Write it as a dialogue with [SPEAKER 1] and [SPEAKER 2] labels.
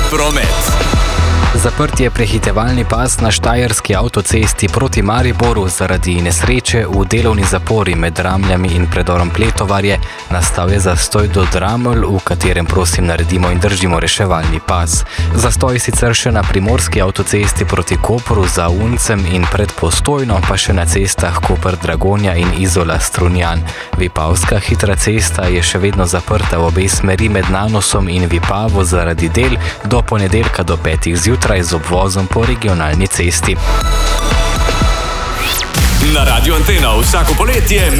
[SPEAKER 1] promet.
[SPEAKER 2] Zaprt je prehitevalni pas na štajerski avtocesti proti Mariboru zaradi nesreče v delovni zapori med Ramljami in predorom Pletovarje. Nastal je zastoj do Dramelj, v katerem prosim naredimo in držimo reševalni pas. Zastoj sicer še na primorski avtocesti proti Kopru za Uncem in pred Postojno, pa še na cestah Koper-Dragonja in Izola-Strunjan. Vipavska hitra cesta je še vedno zaprta v obe smeri med Nanosom in Vipavo zaradi del do ponedeljka do 5 zjutraj z obvozom po regionalni cesti.
[SPEAKER 1] Na Radio Antena vsako poletje